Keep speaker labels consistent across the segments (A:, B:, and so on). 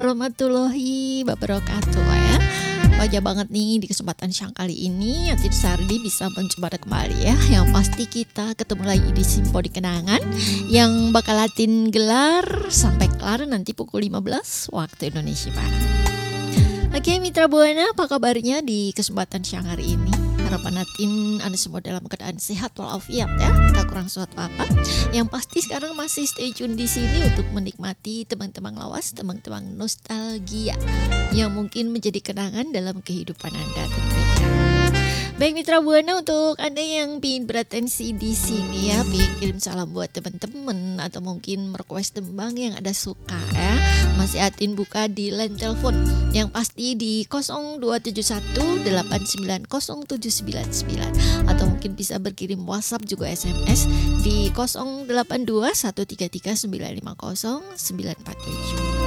A: warahmatullahi wabarakatuh ya. Wajah banget nih di kesempatan siang kali ini Atin Sardi bisa mencoba kembali ya. Yang pasti kita ketemu lagi di Simponi Kenangan yang bakal Atin gelar sampai kelar nanti pukul 15 waktu Indonesia Barat. Oke Mitra Buana, apa kabarnya di kesempatan siang hari ini? Harapan Atin Anda semua dalam keadaan sehat walafiat ya, tak kurang suatu apa. Yang pasti sekarang masih stay tune di sini untuk menikmati teman-teman lawas, teman-teman nostalgia yang mungkin menjadi kenangan dalam kehidupan Anda tentunya. Baik Mitra Buana, untuk Anda yang ingin beratensi di sini ya, ingin kirim salam buat teman-teman atau mungkin request tembang yang ada suka ya, masih Atin buka di line telepon yang pasti di 0271890799 atau mungkin bisa berkirim WhatsApp juga SMS di 082133950947.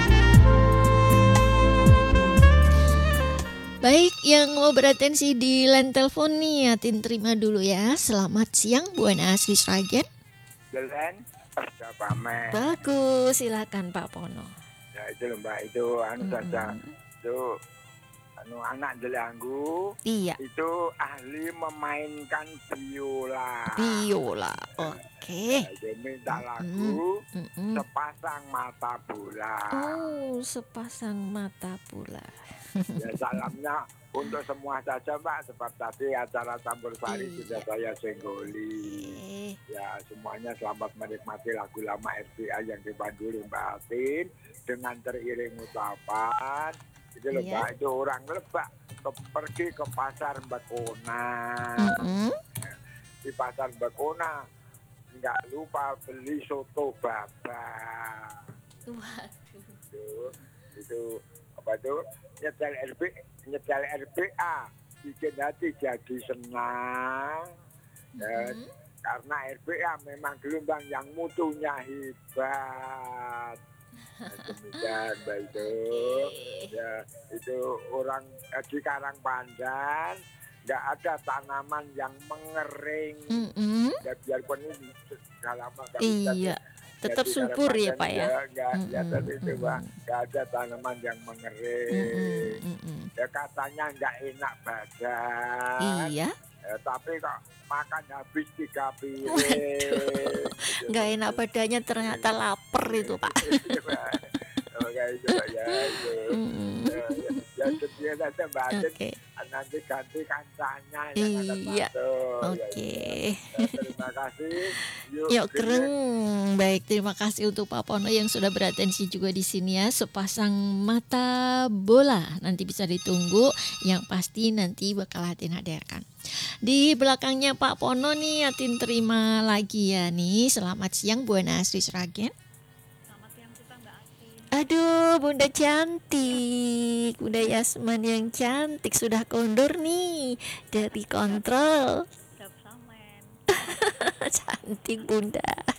A: Baik, yang mau beratensi di line telepon nih, Atin terima dulu ya. Selamat siang, Bu Ana Asri Sragen.
B: Jalan, sudah pamer.
A: Bagus, silakan Pak Pono.
B: Ya itu loh Mbak, itu saja. Itu anak jelanggu.
A: Iya.
B: Itu ahli memainkan biola.
A: Biola, oke.
B: Dia minta lagu Sepasang Mata Bola.
A: Oh, Sepasang Mata Bola.
B: Ya salamnya untuk semua saja Mbak, sebab tadi acara campur sari sudah saya senggoli. Ya semuanya selamat menikmati lagu lama RBA yang dipanduli Mbak Atin dengan teriring ucapan. Itu loh Mbak, itu orang Lebak pergi ke pasar Bekona. Di pasar Bekona nggak lupa beli soto babak. Itu apa tuh? Nyetel RBA bikin hati jadi senang. Dan karena RBA memang gelombang yang mutunya hebat. Demikian Mbak itu. Ya, itu orang di Karangpandan nggak ada tanaman yang mengering. Ya biarpun ini sudah lama
A: iya. Tetap subur ya Pak ya.
B: Nggak itu Pak, nggak ada tanaman yang mengering. Ya katanya nggak enak badan.
A: Iya.
B: Ya, tapi kok makan habis 3 piring.
A: Nggak enak badannya ternyata lapar itu Pak.
B: Oke itu Pak ya itu. Ya sedia saja Mbak Atin. Nanti ganti kancanya yang akan masuk.
A: Oke.
B: Terima kasih.
A: Yuk keren. Baik, terima kasih untuk Pak Pono yang sudah beratensi juga di sini ya. Sepasang Mata Bola. Nanti bisa ditunggu. Yang pasti nanti bakal Atin hadirkan. Di belakangnya Pak Pono nih Atin terima lagi ya nih. Selamat siang Bu Ana Asri Sragen. Aduh, Bunda cantik, Bunda Yasman yang cantik sudah kondur nih dari kontrol. Cantik Bunda.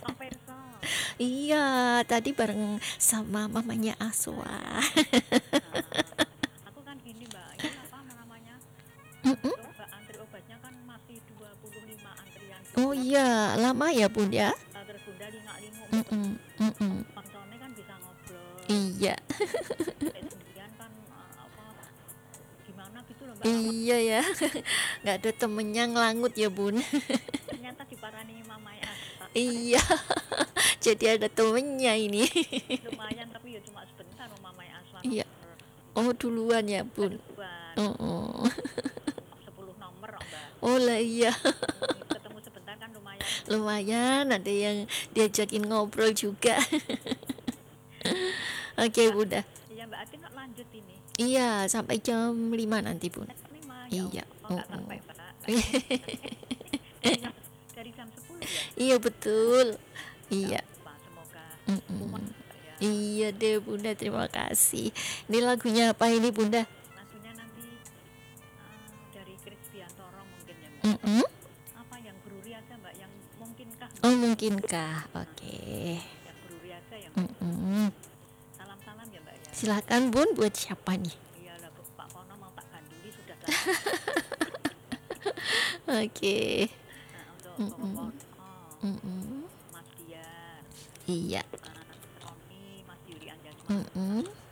A: Iya, tadi bareng sama mamanya Aswa.
C: Aku kan gini Mbak, ini apa namanya? Antri obatnya kan masih 25 antrian.
A: Oh iya, lama ya Bunda?
C: Tertunda lingu. Konsolnya kan bisa ngobrol.
A: Iya.
C: Sendirian kan gimana gitu loh Mbak.
A: Iya ya, nggak ada temennya ngelangut ya Bun.
C: Ternyata diparani mamanya Aspa.
A: Iya, jadi ada temennya ini.
C: Lumayan tapi ya cuma sebentar mamanya Aspa.
A: Iya. Oh duluan ya Bun.
C: Oh. 10 nomor Mbak.
A: Oh lah iya.
C: Ketemu sebentar kan lumayan.
A: Lumayan, ada yang diajakin ngobrol juga. Oke Bunda.
C: Iya Mbak Atin lanjut ini.
A: Iya, sampai jam 5 nanti Bun.
C: 5
A: iya.
C: Sampai Pak. Dari jam 10 ya?
A: Iya betul. Iya.
C: Semoga ya.
A: Iya deh Bunda, terima kasih. Ini lagunya apa ini Bunda?
C: Lagunya nanti dari Krisbiantoro mungkin ya Mbak. Apa yang beruri aja Mbak, yang mungkinkah?
A: Oh mungkinkah, oke.
C: Yang beruri aja ya Mbak. Salam-salam ya Mbak ya.
A: Silakan Bun, buat siapa nih?
C: Iya lah Pak Pono mau tak ganduli sudah.
A: Oke.
C: Nah untuk Mas Dian.
A: Iya.
C: Romi, Mas Yuri Anjani.